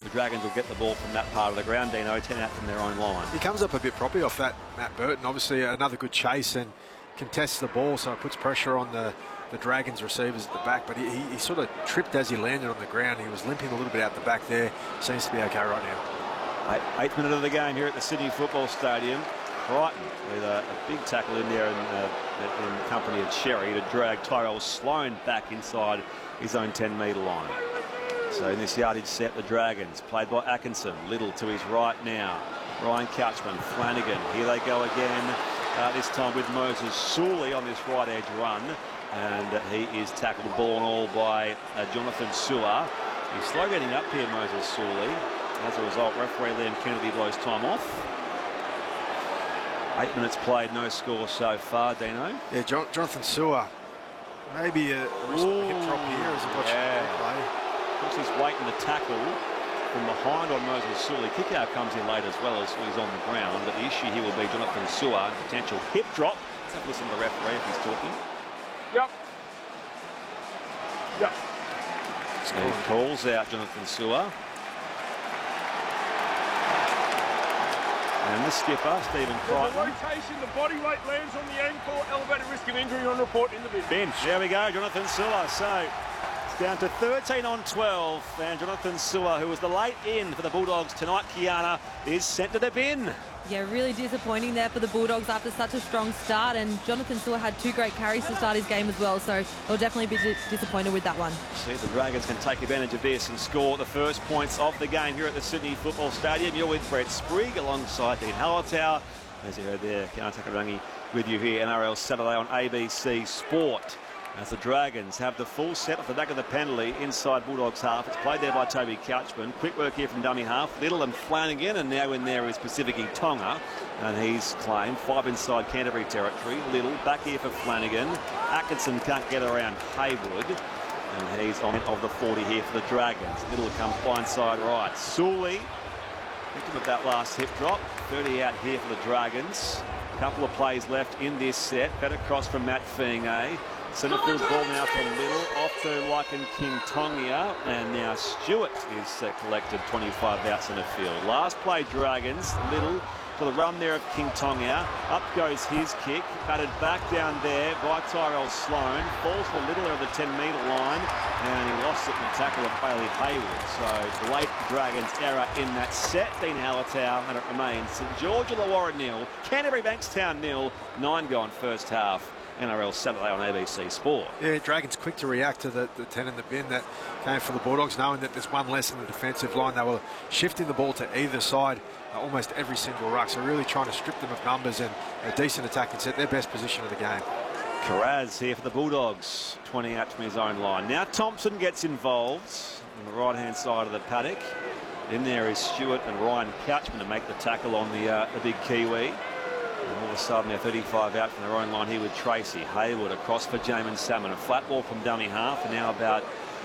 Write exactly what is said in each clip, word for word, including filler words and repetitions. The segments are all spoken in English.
the Dragons will get the ball from that part of the ground. Dino, ten out from their own line. He comes up a bit properly off that, Matt Burton. Obviously another good chase and contests the ball, so it puts pressure on the, the Dragons receivers at the back, but he, he sort of tripped as he landed on the ground. He was limping a little bit out the back there. Seems to be okay right now. Eight, eighth minute of the game here at the Sydney Football Stadium. Crichton with a, a big tackle in there in, uh, in company of Sherry to drag Tyrell Sloan back inside his own ten metre line. So in this yardage set, the Dragons, played by Atkinson. Little to his right now. Ryan Couchman, Flanagan. Here they go again, uh, this time with Moses Suley on this right edge run. And uh, he is tackled ball and all by uh, Jonathan Sewer. He's slow getting up here, Moses Suley. As a result, referee Liam Kennedy blows time off. Eight minutes played, no score so far, Dino. Yeah, John, Jonathan Sewer. Maybe a, a hip drop here as he watches yeah. the play. Looks he's waiting to tackle from behind on Moses Suley. Kick out comes in late as well as he's on the ground. But the issue here will be Jonathan Sewer, potential hip drop. Let's have a listen to the referee if he's talking. Yep. Yep. So he calls out Jonathan Sewer. And the skipper, Stephen Crichton. The rotation, the body weight lands on the ankle, elevated risk of injury on report in the bin. Bench. There we go, Jonathan Sewer. So it's down to thirteen on twelve, and Jonathan Sewer, who was the late in for the Bulldogs tonight, Kiana, is sent to the bin. Yeah, really disappointing there for the Bulldogs after such a strong start, and Jonathan Sewer had two great carries to start his game as well, so they'll definitely be di disappointed with that one. See if the Dragons can take advantage of this and score the first points of the game here at the Sydney Football Stadium. You're with Brett Sprigg alongside Dean Hallertau. As you heard there, Kiana Takarangi with you here, N R L Saturday on A B C Sport. As the Dragons have the full set off the back of the penalty inside Bulldogs half. It's played there by Toby Couchman. Quick work here from dummy half. Little and Flanagan, and now in there is Pacifici Tonga. And he's claimed five inside Canterbury territory. Little back here for Flanagan. Atkinson can't get around Haywood. And he's on of the forty here for the Dragons. Little comes blindside right. Suley, victim of that last hip drop. thirty out here for the Dragons. Couple of plays left in this set. Better cross from Matt Fienge. Centrefield ball now from Little, off to Lycan King Tongia, and now Stewart is uh, collected twenty-five out centre field. Last play, Dragons. Little to the run there of King Tongia. Up goes his kick, batted back down there by Tyrell Sloan. Falls for Little over the ten metre line, and he lost it in the tackle of Bailey Haywood. So late Dragons error in that set. Dean Hallertau, and it remains St George Illawarra nil, Canterbury Bankstown nil. Nine gone first half. N R L Saturday on A B C Sport. Yeah, Dragons quick to react to the, the ten in the bin that came for the Bulldogs, knowing that there's one less in the defensive line. They were shifting the ball to either side uh, almost every single ruck, so really trying to strip them of numbers and a decent attack and set their best position of the game. Carraz here for the Bulldogs, twenty out from his own line. Now Thompson gets involved on the right-hand side of the paddock. In there is Stewart and Ryan Couchman to make the tackle on the, uh, the big Kiwi. And all of a sudden, they're thirty-five out from their own line here with Tracy. Haywood across for Jamin Salmon. A flat ball from dummy half, and now about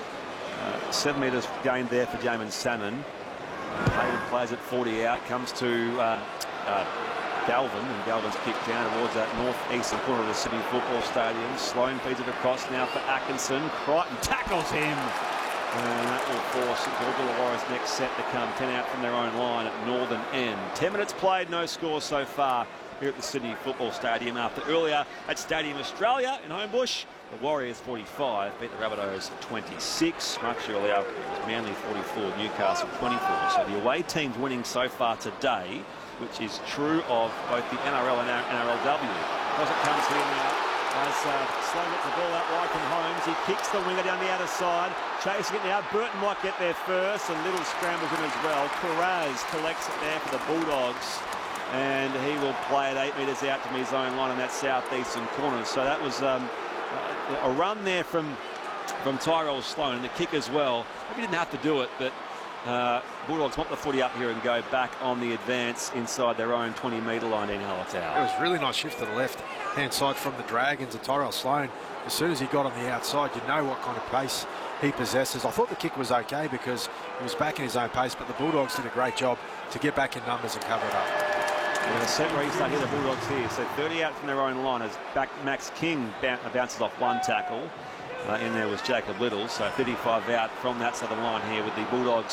uh, seven metres gained there for Jamin Salmon. Haywood plays at forty out, comes to uh, uh, Galvin, and Galvin's kicked down towards that north-eastern corner of the Sydney Football Stadium. Sloan feeds it across now for Atkinson. Crichton tackles him. And that will force George Illawarra's next set to come ten out from their own line at Northern End. ten minutes played, no score so far here at the Sydney Football Stadium after earlier at Stadium Australia in Homebush. The Warriors forty-five beat the Rabbitohs twenty-six. Much earlier it was Manly forty-four, Newcastle twenty-four. So the away team's winning so far today, which is true of both the N R L and N R L W. As it comes here now, as uh, Sloan gets the ball out wide from Holmes, he kicks the winger down the outer side, chasing it now. Burton might get there first, and Little scrambles in as well. Carraz collects it there for the Bulldogs, and he will play it eight metres out from his own line in that southeastern corner. So that was um, a run there from from Tyrell Sloan, and the kick as well. He didn't have to do it, but uh, Bulldogs want the footy up here and go back on the advance inside their own twenty metre line in Hallertau. It was a really nice shift to the left-hand side from the Dragons, and Tyrell Sloan, as soon as he got on the outside, you know what kind of pace he possesses. I thought the kick was okay because he was back in his own pace, but the Bulldogs did a great job to get back in numbers and cover it up. Yeah, the set restart here, the Bulldogs here. So thirty out from their own line as back Max King bounces off one tackle. Uh, in there was Jacob Little, so thirty-five out from that southern line here with the Bulldogs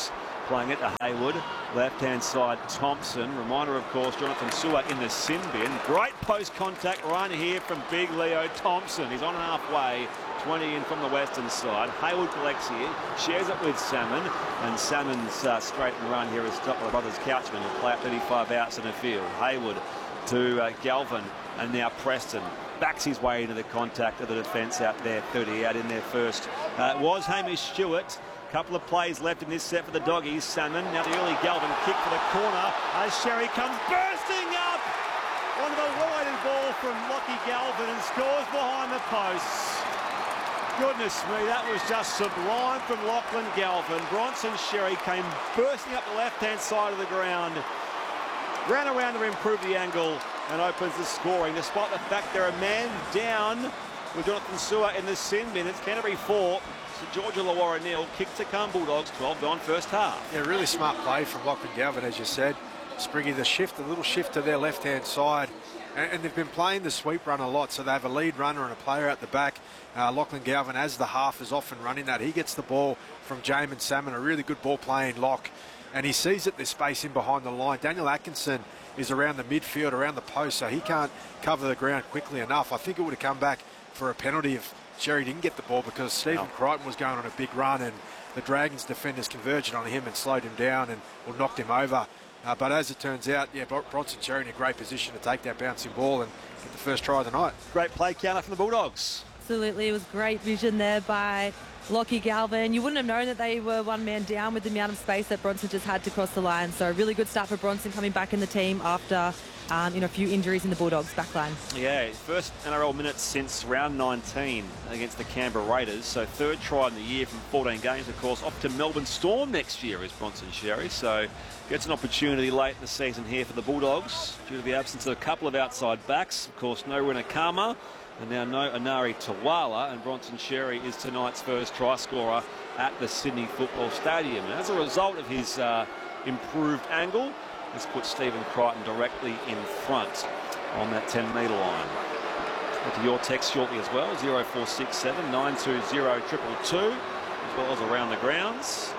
playing it to Hayward. Left-hand side, Thompson. Reminder, of course, Jonathan Sewer in the sin bin. Great post-contact run here from big Leo Thompson. He's on halfway, twenty in from the western side. Hayward collects here, shares it with Salmon, and Salmon's uh, straight and run here is stopped by the brothers Couchman, who play at thirty-five outs in the field. Hayward to uh, Galvin, and now Preston backs his way into the contact of the defence out there, thirty out in their first. Uh, it was Hamish Stewart. Couple of plays left in this set for the Doggies. Salmon, now the early Galvin kick for the corner as Sherry comes bursting up onto the wide ball from Lockie Galvin and scores behind the posts. Goodness me, that was just sublime from Lachlan Galvin. Bronson Sherry came bursting up the left-hand side of the ground, ran around to improve the angle and opens the scoring, despite the fact they're a man down with Jonathan Sewer in the sin bin. It's Canterbury four. Georgia Illawarra nil. Kick to come Bulldogs, twelve gone first half. Yeah, really smart play from Lachlan Galvin, as you said. Springy, the shift, a little shift to their left-hand side. And, and they've been playing the sweep run a lot, so they have a lead runner and a player at the back. Uh, Lachlan Galvin, as the half, is often running that. He gets the ball from Jamin Salmon, a really good ball-playing lock. And he sees that there's space in behind the line. Daniel Atkinson is around the midfield, around the post, so he can't cover the ground quickly enough. I think it would have come back for a penalty if Sherry didn't get the ball, because Stephen no. Crichton was going on a big run and the Dragons defenders converged on him and slowed him down and or knocked him over. Uh, but as it turns out, yeah, Bronson Sherry in a great position to take that bouncing ball and get the first try of the night. Great play counter from the Bulldogs. Absolutely, it was great vision there by Lockie Galvin. You wouldn't have known that they were one man down with the amount of space that Bronson just had to cross the line. So a really good start for Bronson coming back in the team after um, you know, a few injuries in the Bulldogs backline. Yeah, his first N R L minutes since round nineteen against the Canberra Raiders. So third try in the year from fourteen games, of course. Off to Melbourne Storm next year is Bronson Sherry. So gets an opportunity late in the season here for the Bulldogs due to the absence of a couple of outside backs. Of course, no Rinakama. And now no Anari Tawala, and Bronson Sherry is tonight's first try scorer at the Sydney Football Stadium. And as a result of his uh, improved angle, this puts Stephen Crichton directly in front on that ten metre line. Get to your text shortly as well, zero four six seven, nine two zero, two two two, as well as around the grounds.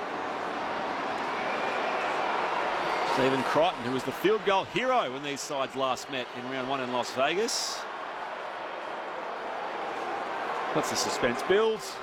Stephen Crichton, who was the field goal hero when these sides last met in round one in Las Vegas. Let's the suspense builds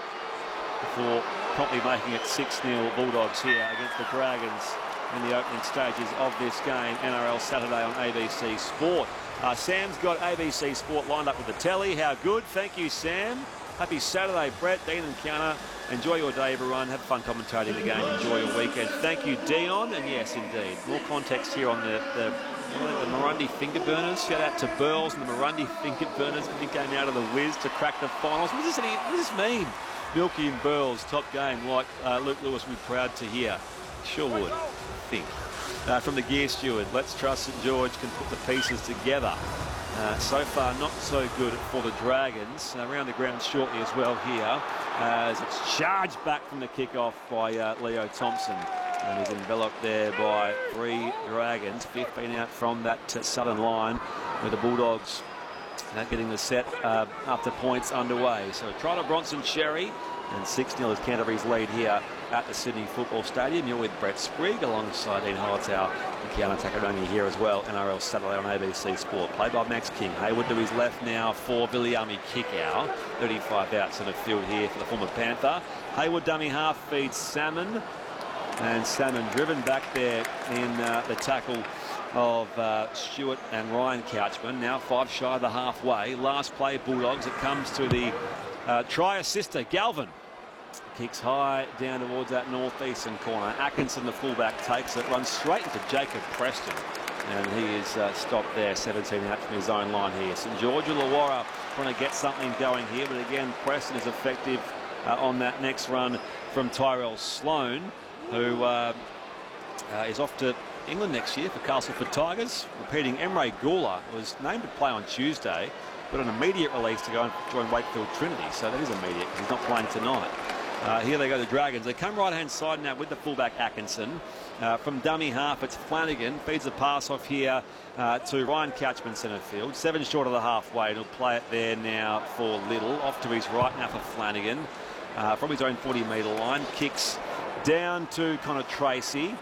before promptly making it six nil Bulldogs here against the Dragons in the opening stages of this game. N R L Saturday on A B C Sport. Uh, Sam's got A B C Sport lined up with the telly. How good. Thank you, Sam. Happy Saturday, Brett, Dean and Kiana. Enjoy your day, everyone. Have fun commentating the game. Enjoy your weekend. Thank you, Dion. And yes, indeed, more context here on the, the the Marundi finger burners. Shout out to Burls and the Marundi finger burners when he came out of the Wiz to crack the finals. What does this, what does this mean? Milky and Burls, top game, like uh, Luke Lewis would be proud to hear. Sure would, I think. Uh, from the gear steward, let's trust St George can put the pieces together. Uh, so far, not so good for the Dragons. Uh, around the ground shortly as well here, uh, as it's charged back from the kickoff by uh, Leo Thompson. And he's enveloped there by three Dragons, fifteen out from that uh, southern line, with the Bulldogs uh, getting the set uh, after points underway. So a try to Bronson Sherry, and six nil is Canterbury's lead here at the Sydney Football Stadium. You're with Brett Sprigg alongside Ian Holatow and Kiana Takaroni here as well. N R L Saturday on A B C Sport. Played by Max King. Hayward to his left now for Viliami Kikau. thirty-five outs in the field here for the former Panther. Hayward dummy half feeds Salmon. And Salmon driven back there in uh, the tackle of uh, Stewart and Ryan Couchman. Now five shy of the halfway. Last play, Bulldogs. It comes to the uh, try assister, Galvin. Kicks high down towards that northeastern corner. Atkinson, the fullback, takes it, runs straight into Jacob Preston. And he is uh, stopped there, seventeen out from his own line here. St George Illawarra trying to get something going here. But again, Preston is effective uh, on that next run from Tyrell Sloan, who uh, uh, is off to England next year for Castleford Tigers. Repeating, Emre Gula was named to play on Tuesday, but an immediate release to go and join Wakefield Trinity. So that is immediate because he's not playing tonight. Uh, here they go, the Dragons. They come right-hand side now with the fullback Atkinson. Uh, from dummy half, it's Flanagan. Feeds the pass off here uh, to Ryan Couchman, centre field. Seven short of the halfway. He'll play it there now for Little. Off to his right now for Flanagan. Uh, from his own forty metre line. Kicks Down to Connor Tracy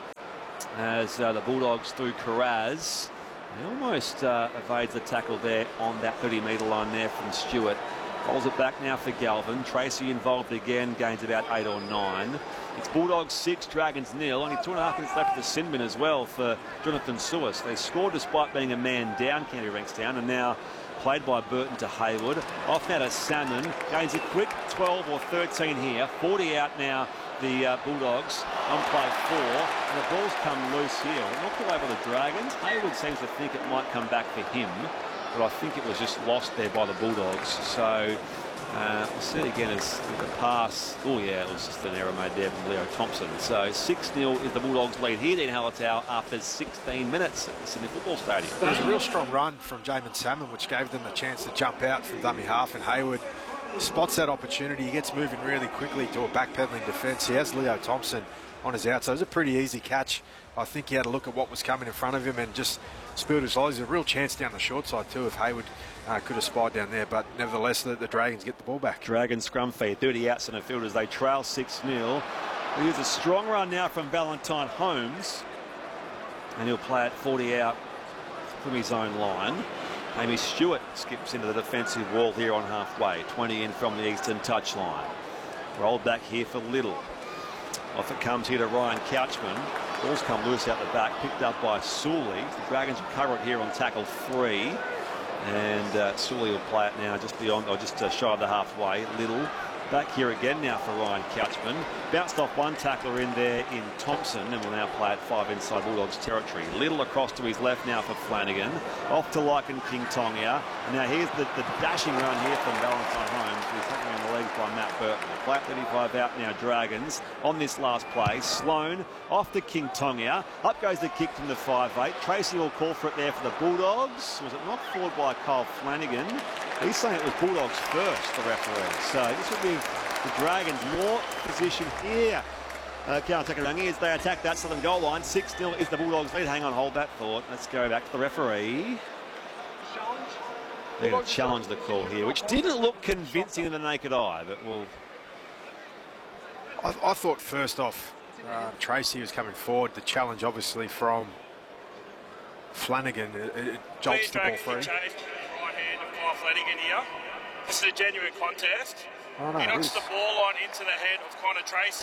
as uh, the Bulldogs through Carraz. He almost uh, evades the tackle there on that thirty metre line there from Stewart. Rolls it back now for Galvin. Tracy involved again, gains about eight or nine. It's Bulldogs six, Dragons nil. Only two and a half minutes left for the sin bin as well for Jonathan Suis. They scored despite being a man down, Canterbury ranks down, and now played by Burton to Hayward. Off now to Salmon. Gains a quick twelve or thirteen here. forty out now, the uh, Bulldogs on play four. And the ball's come loose here. Knocked away by the Dragons. Hayward seems to think it might come back for him, but I think it was just lost there by the Bulldogs. So uh, we'll see it again as the pass. Oh yeah, it was just an error made there from Leo Thompson. So six nil is the Bulldogs lead here in Hallertau after sixteen minutes at the Sydney Football Stadium. There was a real strong run from Jamin Salmon, which gave them a chance to jump out from dummy half, and Hayward spots that opportunity. He gets moving really quickly to a backpedaling defence. He has Leo Thompson on his out, so it was a pretty easy catch. I think he had a look at what was coming in front of him and just spilled his eyes. There's a real chance down the short side too if Hayward uh, could have spied down there, but nevertheless the, the Dragons get the ball back. Dragons scrum feed, thirty out centre field as they trail six nil. Here's a strong run now from Valentine Holmes, and he'll play it forty out from his own line. Amy Stewart skips into the defensive wall here on halfway, twenty in from the eastern touchline. Rolled back here for Little. Off it comes here to Ryan Couchman. Ball's come loose out the back, picked up by Sully. The Dragons recover it here on tackle three. And uh, Sully will play it now just beyond, or just uh, shy of the halfway. Little back here again now for Ryan Couchman. Bounced off one tackler in there in Thompson, and will now play at five inside Bulldogs territory. Little across to his left now for Flanagan. Off to Lycan King Tonga. And now here's the, the dashing run here from Valentine Holmes, who's taken in the legs by Matt Burton. Play at thirty-five out now, Dragons on this last play. Sloan off to King Tonga. Up goes the kick from the five eight. Tracy will call for it there for the Bulldogs. Was it knocked forward by Kyle Flanagan? He's saying it was Bulldogs first, the referee. So this will give the Dragons more position here. Uh, Kaunta-Karangi as they attack that southern goal line. six nil is the Bulldogs lead. Hang on, hold that thought. Let's go back to the referee. They're going to challenge the call here, which didn't look convincing in the naked eye, but we'll... I, I thought first off, uh, Tracy was coming forward. The challenge obviously from Flanagan. It, it jolts the ball free. Right hand of Kyle Flanagan here. This is a genuine contest. Oh, no, he knocks the ball on into the head of Connor Tracy.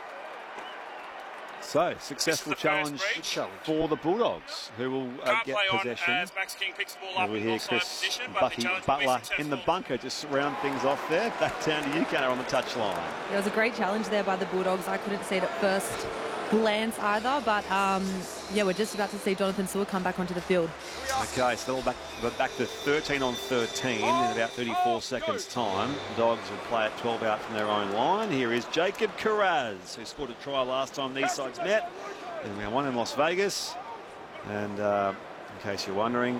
So, successful challenge, challenge for the Bulldogs, who will uh, get possession. As Max King picks the ball up we in hear Chris position, Bucky Butler in the bunker just round things off there. Back down to you, Canner, on the touchline. It was a great challenge there by the Bulldogs. I couldn't see it at first glance either, but um, yeah, we're just about to see Jonathan Sewell come back onto the field. Okay, so we're back, we're back to thirteen on thirteen in about thirty-four seconds time. Dogs will play at twelve out from their own line. Here is Jacob Carraz, who scored a try last time these sides met. And we won in Las Vegas. And uh, in case you're wondering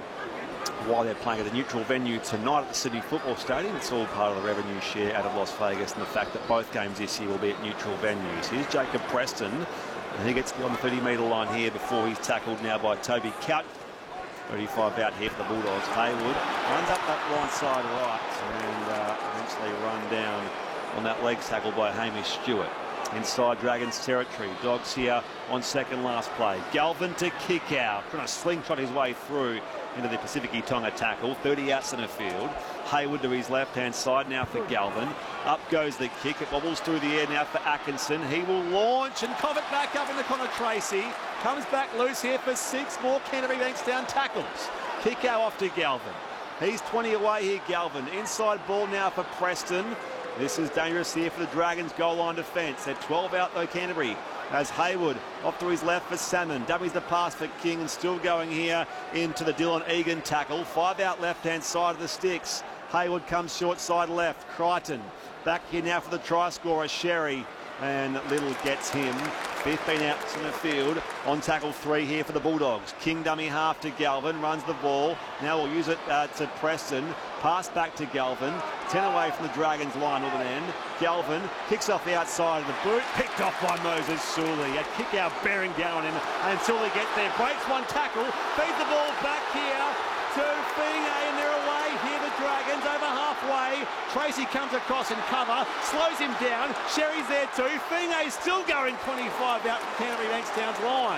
why they're playing at a neutral venue tonight at the Sydney Football Stadium, it's all part of the revenue share out of Las Vegas and the fact that both games this year will be at neutral venues. Here's Jacob Preston. And he gets on the thirty metre line here before he's tackled now by Toby Couch. thirty-five out here for the Bulldogs. Hayward runs up that right side right and uh, eventually run down on that leg tackle by Hamish Stewart. Inside Dragons territory. Dogs here on second last play. Galvin to kick out. Trying to slingshot his way through into the Pacific Tonga tackle. thirty out centre field. Hayward to his left-hand side now for Galvin. Up goes the kick. It wobbles through the air now for Atkinson. He will launch and cover it back up into Connor Tracy. Comes back loose here for six more Canterbury Bankstown tackles. Kick out off to Galvin. He's twenty away here, Galvin. Inside ball now for Preston. This is dangerous here for the Dragons' goal line defence. They're twelve out though, Canterbury. As Hayward off to his left for Salmon. Dummies the pass for King and still going here into the Dylan Egan tackle. Five out left-hand side of the sticks. Hayward comes short side left. Crichton back here now for the try scorer, Sherry. And Little gets him. fifteen out in the field. On tackle three here for the Bulldogs. King dummy half to Galvin. Runs the ball. Now we'll use it uh, to Preston. Pass back to Galvin. ten away from the Dragons line northern end. Galvin kicks off the outside of the boot. Picked off by Moses Sully. A kick out bearing down on him until he gets there. Breaks one tackle. Feeds the ball back here to Finge, and they're away here, the Dragons, over halfway. Tracy comes across and cover, slows him down. Sherry's there too. Finge still going twenty-five out from Canterbury Bankstown's line.